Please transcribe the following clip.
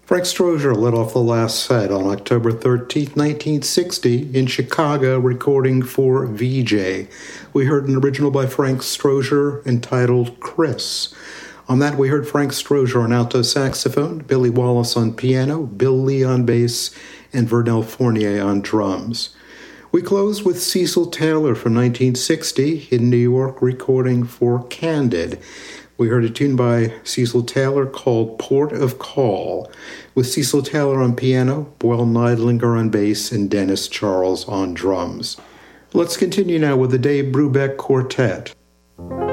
Frank Strozier led off the last set on October 13th, 1960, in Chicago, recording for VJ. We heard an original by Frank Strozier entitled Chris. On that, we heard Frank Strozier on alto saxophone, Billy Wallace on piano, Bill Lee on bass, and Vernel Fournier on drums. We closed with Cecil Taylor from 1960 in New York, recording for Candid. We heard a tune by Cecil Taylor called Port of Call, with Cecil Taylor on piano, Boyle Neidlinger on bass, and Dennis Charles on drums. Let's continue now with the Dave Brubeck Quartet.